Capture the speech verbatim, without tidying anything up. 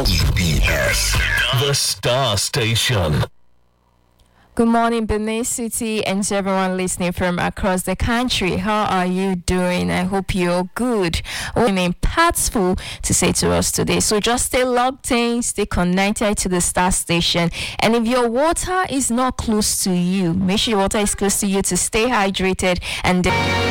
E B S, the Star Station. Good morning, Benin City, and to everyone listening from across the country. How are you doing? I hope you're good. We're impactful to say to us today. So just stay logged in, stay connected to the Star Station. And if your water is not close to you, make sure your water is close to you to stay hydrated and